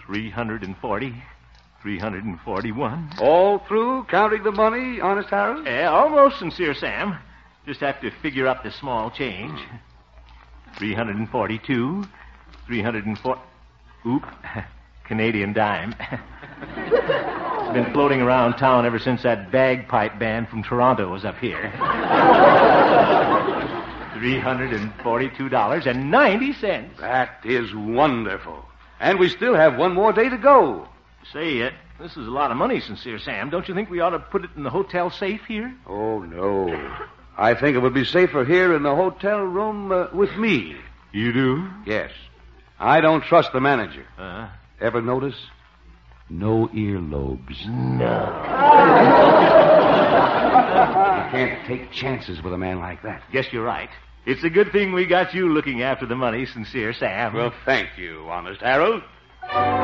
$340, $341. All through, counting the money, Honest Harold? Almost, Sincere Sam. Just have to figure up the small change. 342, 304... Oop, Canadian dime. It's been floating around town ever since that bagpipe band from Toronto was up here. $342.90. That is wonderful. And we still have one more day to go. Say, this is a lot of money, Sincere Sam. Don't you think we ought to put it in the hotel safe here? Oh, no. I think it would be safer here in the hotel room with me. You do? Yes. I don't trust the manager. Ever notice? No earlobes. No. You can't take chances with a man like that. Guess you're right. It's a good thing we got you looking after the money, Sincere Sam. Well, thank you, Honest Harold.